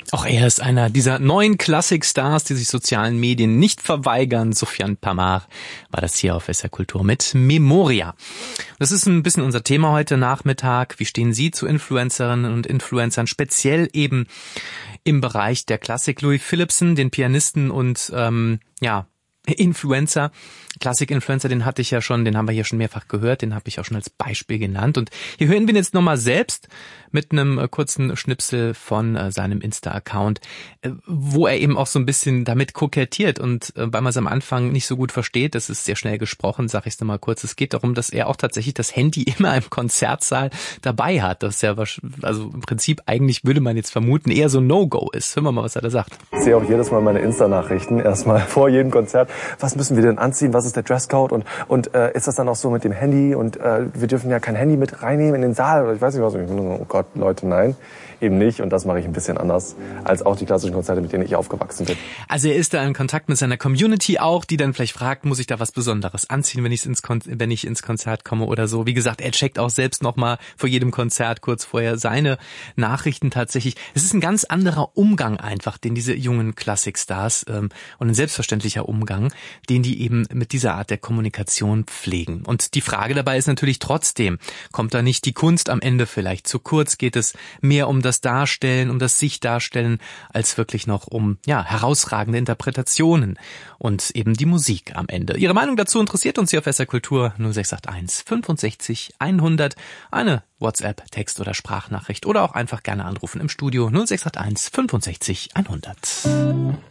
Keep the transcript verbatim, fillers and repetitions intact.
Auch er ist einer dieser neuen Klassikstars, die sich sozialen Medien nicht verweigern. Soufiane Pamar war das hier auf S R Kultur mit Memoria. Das ist ein bisschen unser Thema heute Nachmittag. Wie stehen Sie zu Influencerinnen und Influencern, speziell eben im Bereich der Klassik? Louis Philippson, den Pianisten und ähm, ja Influencer, Klassik-Influencer, den hatte ich ja schon, den haben wir hier schon mehrfach gehört, den habe ich auch schon als Beispiel genannt. Und hier hören wir ihn jetzt nochmal selbst mit einem äh, kurzen Schnipsel von äh, seinem Insta-Account, äh, wo er eben auch so ein bisschen damit kokettiert. Und äh, weil man es am Anfang nicht so gut versteht, das ist sehr schnell gesprochen, sage ich es nochmal kurz, es geht darum, dass er auch tatsächlich das Handy immer im Konzertsaal dabei hat. Das ist ja, also im Prinzip eigentlich würde man jetzt vermuten, eher so ein No-Go ist. Hören wir mal, was er da sagt. Ich sehe auch jedes Mal meine Insta-Nachrichten, erstmal vor jedem Konzert. Was müssen wir denn anziehen? Was ist der Dresscode? Und, und äh, ist das dann auch so mit dem Handy? Und äh, wir dürfen ja kein Handy mit reinnehmen in den Saal. Oder ich weiß nicht was. Oh Gott, Leute, nein. Eben nicht. Und das mache ich ein bisschen anders als auch die klassischen Konzerte, mit denen ich aufgewachsen bin. Also er ist da in Kontakt mit seiner Community auch, die dann vielleicht fragt, muss ich da was Besonderes anziehen, wenn ich ins, Kon- wenn ich ins Konzert komme oder so. Wie gesagt, er checkt auch selbst nochmal vor jedem Konzert kurz vorher seine Nachrichten tatsächlich. Es ist ein ganz anderer Umgang einfach, den diese jungen Klassikstars ähm, und ein selbstverständlicher Umgang, den die eben mit dieser Art der Kommunikation pflegen. Und die Frage dabei ist natürlich trotzdem, kommt da nicht die Kunst am Ende vielleicht zu kurz? Geht es mehr um das Darstellen, um das Sich-Darstellen, als wirklich noch um ja herausragende Interpretationen und eben die Musik am Ende. Ihre Meinung dazu interessiert uns hier auf S R Kultur null sechs acht eins fünfundsechzig hundert, eine WhatsApp, Text- oder Sprachnachricht oder auch einfach gerne anrufen im Studio null sechs acht eins fünfundsechzig hundert.